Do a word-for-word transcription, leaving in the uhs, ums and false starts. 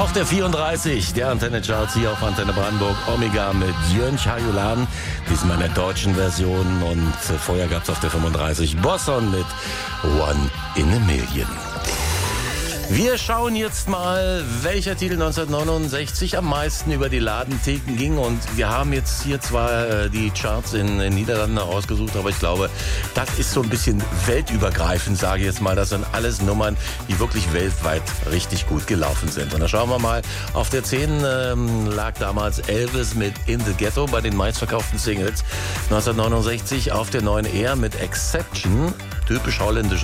Auf der vierunddreißig, der Antenne-Charts hier auf Antenne Brandenburg, Omega mit Jörn Chajulan, diesmal in der deutschen Version. Und vorher gab es auf der fünfunddreißig Bosson mit One in a Million. Wir schauen jetzt mal, welcher Titel neunzehnhundertneunundsechzig am meisten über die Ladentheken ging. Und wir haben jetzt hier zwar äh, die Charts in den Niederlanden ausgesucht, aber ich glaube, das ist so ein bisschen weltübergreifend, sage ich jetzt mal. Das sind alles Nummern, die wirklich weltweit richtig gut gelaufen sind. Und da schauen wir mal, auf der zehn ähm, lag damals Elvis mit In the Ghetto bei den meistverkauften Singles neunzehnhundertneunundsechzig. Auf der neun er mit Exception, typisch holländisch